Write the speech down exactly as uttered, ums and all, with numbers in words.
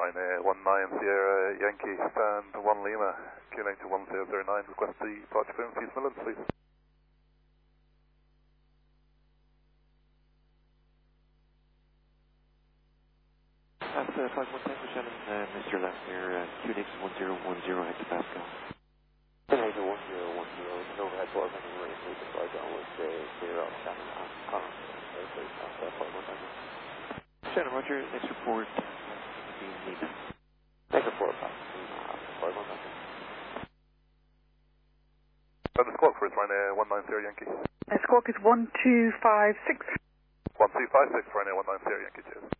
Ryanair one nine Sierra Yankee, stand one Lima, queuing to one zero zero nine, request the departure from East Midlands, please. That's uh, five one ten for Shannon, uh, Mister Left here, uh, Q N X one zero one zero hectopascal. Q N X one zero one zero, it's an overhead board from the marine, we can fly down with uh, zero, Shannon, and Connor. Okay, that's uh, five one ten. Shannon, Roger, next report, Lima. Next report, uh, five one ten. Uh, the squawk for Ryanair one nine zero Yankee. Uh, squawk is one two five six. one two five six Ryanair one nine zero Yankee, cheers.